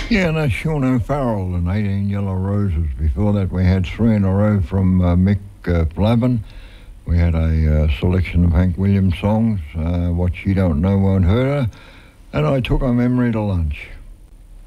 Yeah, no, Sean O'Farrell and 18 Yellow Roses. Before that, we had three in a row from Mick Flavin. We had a selection of Hank Williams songs, What She Don't Know Won't Hurt Her, and I Took a Memory to Lunch.